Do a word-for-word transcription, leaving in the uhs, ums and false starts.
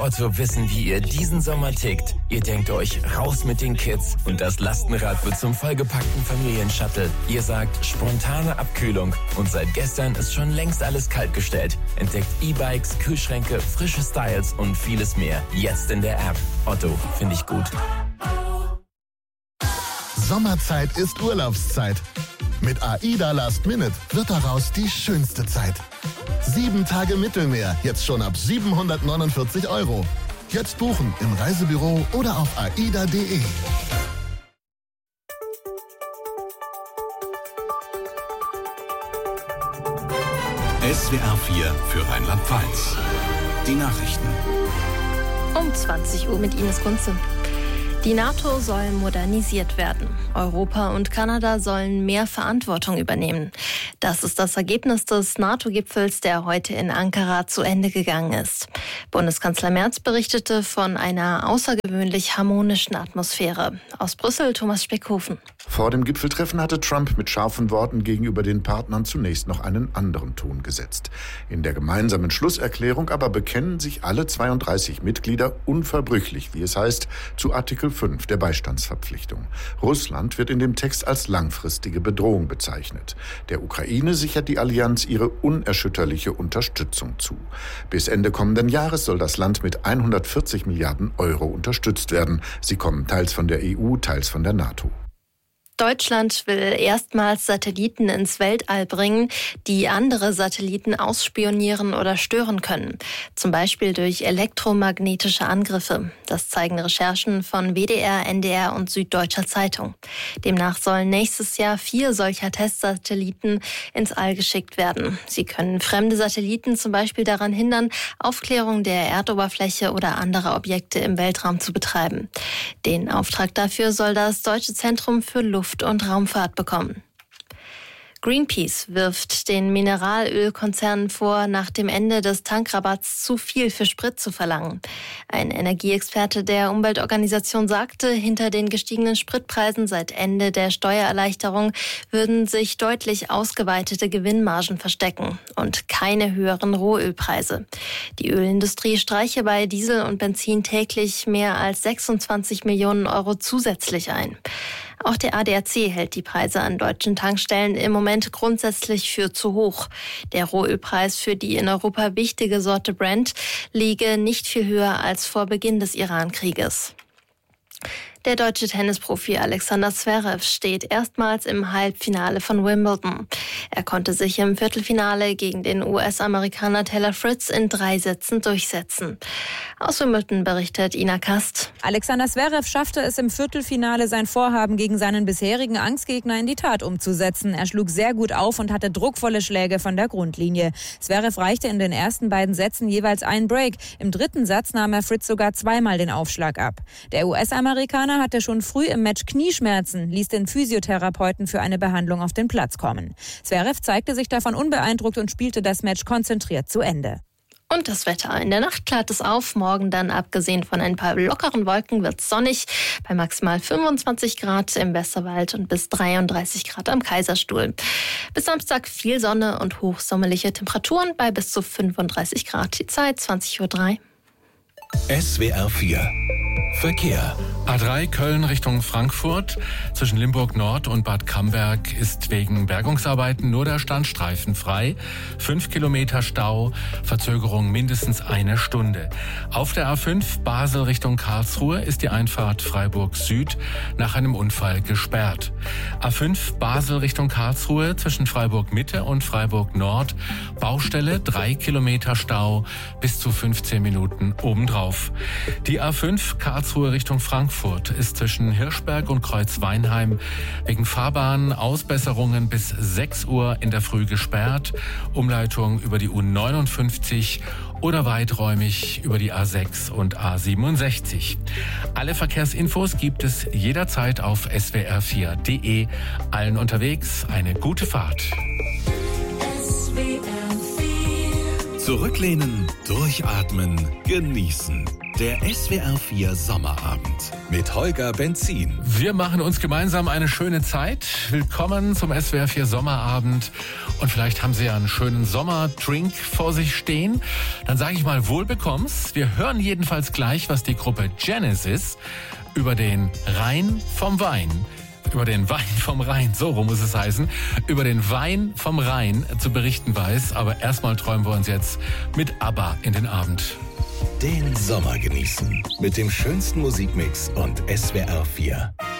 bei Otto wissen, wie ihr diesen Sommer tickt. Ihr denkt euch, raus mit den Kids und das Lastenrad wird zum vollgepackten Familienshuttle. Ihr sagt, spontane Abkühlung und seit gestern ist schon längst alles kaltgestellt. Entdeckt E-Bikes, Kühlschränke, frische Styles und vieles mehr. Jetzt in der App. Otto, finde ich gut. Sommerzeit ist Urlaubszeit. Mit AIDA Last Minute wird daraus die schönste Zeit. Sieben Tage Mittelmeer, jetzt schon ab siebenhundertneunundvierzig Euro. Jetzt buchen im Reisebüro oder auf aida punkt de. S W R vier für Rheinland-Pfalz. Die Nachrichten. Um zwanzig Uhr mit Ines Kunze. Die NATO soll modernisiert werden. Europa und Kanada sollen mehr Verantwortung übernehmen. Das ist das Ergebnis des NATO-Gipfels, der heute in Ankara zu Ende gegangen ist. Bundeskanzler Merz berichtete von einer außergewöhnlich harmonischen Atmosphäre. Aus Brüssel, Thomas Speckhofen. Vor dem Gipfeltreffen hatte Trump mit scharfen Worten gegenüber den Partnern zunächst noch einen anderen Ton gesetzt. In der gemeinsamen Schlusserklärung aber bekennen sich alle zweiunddreißig Mitglieder unverbrüchlich, wie es heißt, zu Artikel fünf der Beistandsverpflichtung. Russland wird in dem Text als langfristige Bedrohung bezeichnet. Der Ukraine sichert die Allianz ihre unerschütterliche Unterstützung zu. Bis Ende kommenden Jahres soll das Land mit hundertvierzig Milliarden Euro unterstützt werden. Sie kommen teils von der E U, teils von der NATO. Deutschland will erstmals Satelliten ins Weltall bringen, die andere Satelliten ausspionieren oder stören können. Zum Beispiel durch elektromagnetische Angriffe. Das zeigen Recherchen von W D R, N D R und Süddeutscher Zeitung. Demnach sollen nächstes Jahr vier solcher Testsatelliten ins All geschickt werden. Sie können fremde Satelliten zum Beispiel daran hindern, Aufklärung der Erdoberfläche oder anderer Objekte im Weltraum zu betreiben. Den Auftrag dafür soll das Deutsche Zentrum für Luft- und Raumfahrt bekommen. Greenpeace wirft den Mineralölkonzernen vor, nach dem Ende des Tankrabatts zu viel für Sprit zu verlangen. Ein Energieexperte der Umweltorganisation sagte, hinter den gestiegenen Spritpreisen seit Ende der Steuererleichterung würden sich deutlich ausgeweitete Gewinnmargen verstecken und keine höheren Rohölpreise. Die Ölindustrie streiche bei Diesel und Benzin täglich mehr als sechsundzwanzig Millionen Euro zusätzlich ein. Auch der A D A C hält die Preise an deutschen Tankstellen im Moment grundsätzlich für zu hoch. Der Rohölpreis für die in Europa wichtige Sorte Brent liege nicht viel höher als vor Beginn des Iran-Krieges. Der deutsche Tennisprofi Alexander Zverev steht erstmals im Halbfinale von Wimbledon. Er konnte sich im Viertelfinale gegen den U S-Amerikaner Taylor Fritz in drei Sätzen durchsetzen. Aus Wimbledon berichtet Ina Kast. Alexander Zverev schaffte es im Viertelfinale, sein Vorhaben gegen seinen bisherigen Angstgegner in die Tat umzusetzen. Er schlug sehr gut auf und hatte druckvolle Schläge von der Grundlinie. Zverev reichte in den ersten beiden Sätzen jeweils einen Break. Im dritten Satz nahm er Fritz sogar zweimal den Aufschlag ab. Der U S-Amerikaner hatte schon früh im Match Knieschmerzen, ließ den Physiotherapeuten für eine Behandlung auf den Platz kommen. Zverev zeigte sich davon unbeeindruckt und spielte das Match konzentriert zu Ende. Und das Wetter. In der Nacht klart es auf. Morgen dann, abgesehen von ein paar lockeren Wolken, wird es sonnig. Bei maximal fünfundzwanzig Grad im Westerwald und bis dreiunddreißig Grad am Kaiserstuhl. Bis Samstag viel Sonne und hochsommerliche Temperaturen bei bis zu fünfunddreißig Grad. Die Zeit zwanzig Uhr drei. S W R vier Verkehr. A drei Köln Richtung Frankfurt. Zwischen Limburg Nord und Bad Camberg ist wegen Bergungsarbeiten nur der Standstreifen frei. Fünf Kilometer Stau, Verzögerung mindestens eine Stunde. Auf der A fünf Basel Richtung Karlsruhe ist die Einfahrt Freiburg Süd nach einem Unfall gesperrt. A fünf Basel Richtung Karlsruhe zwischen Freiburg Mitte und Freiburg Nord. Baustelle, drei Kilometer Stau, bis zu fünfzehn Minuten obendrauf. Die A fünf Karlsruhe Richtung Frankfurt ist zwischen Hirschberg und Kreuzweinheim wegen Fahrbahnausbesserungen bis sechs Uhr in der Früh gesperrt. Umleitung über die U neunundfünfzig oder weiträumig über die A sechs und A siebenundsechzig. Alle Verkehrsinfos gibt es jederzeit auf S W R vier Punkt de. Allen unterwegs eine gute Fahrt. S W R vier. Zurücklehnen, durchatmen, genießen. Der S W R vier Sommerabend mit Holger Benzin. Wir machen uns gemeinsam eine schöne Zeit. Willkommen zum S W R vier Sommerabend. Und vielleicht haben Sie ja einen schönen Sommerdrink vor sich stehen. Dann sage ich mal wohlbekomm's. Wir hören jedenfalls gleich, was die Gruppe Genesis über den Rhein vom Wein, über den Wein vom Rhein, so rum muss es heißen, über den Wein vom Rhein zu berichten weiß. Aber erstmal träumen wir uns jetzt mit ABBA in den Abend. Den Sommer genießen mit dem schönsten Musikmix und S W R vier.